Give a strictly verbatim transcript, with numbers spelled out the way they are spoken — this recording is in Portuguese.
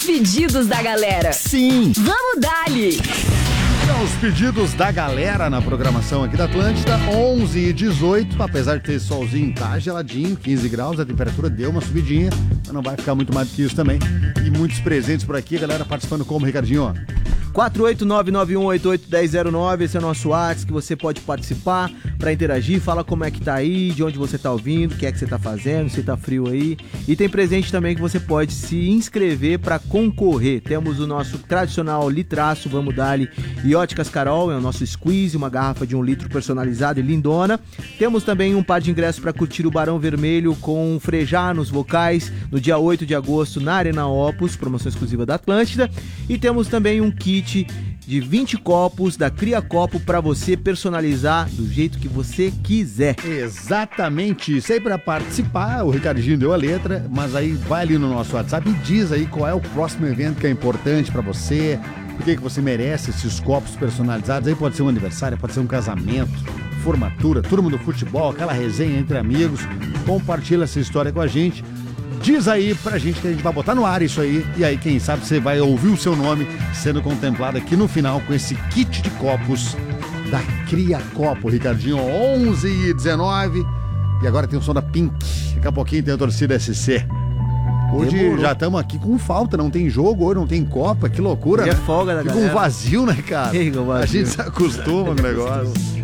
Pedidos da galera. Sim. Vamos dali. Então, os pedidos da galera na programação aqui da Atlântida, onze e dezoito, apesar de ter solzinho, tá geladinho, quinze graus, a temperatura deu uma subidinha, mas não vai ficar muito mais do que isso também. E muitos presentes por aqui, galera participando como, Ricardinho? quatro oito nove nove um oito oito um zero zero nove, esse é o nosso WhatsApp, que você pode participar para interagir, fala como é que tá aí, de onde você tá ouvindo, o que é que você tá fazendo, se tá frio aí. E tem presente também que você pode se inscrever para concorrer. Temos o nosso tradicional litraço, vamos dar-lhe, e Óticas Carol, é o nosso squeeze, uma garrafa de um litro personalizada e lindona. Temos também um par de ingressos para curtir o Barão Vermelho com Frejá nos vocais, no dia oito de agosto na Arena Opus, promoção exclusiva da Atlântida. E temos também um kit de vinte copos da Cria Copo para você personalizar do jeito que você quiser. Exatamente isso aí. Para participar, o Ricardinho deu a letra, mas aí vai ali no nosso WhatsApp e diz aí qual é o próximo evento que é importante para você, por que que você merece esses copos personalizados. Aí pode ser um aniversário, pode ser um casamento, formatura, turma do futebol, aquela resenha entre amigos. Compartilha essa história com a gente. Diz aí pra gente que a gente vai botar no ar isso aí. E aí, quem sabe, você vai ouvir o seu nome sendo contemplado aqui no final com esse kit de copos da Cria Copo, Ricardinho. Onze e dezenove. E agora tem o som da Pink. Daqui a pouquinho tem a torcida S C. Hoje Demorou. Já estamos aqui com falta, não tem jogo, hoje não tem Copa, que loucura, é né? folga da Fica galera. um vazio, né, cara? Fica um vazio. A gente se acostuma com o negócio.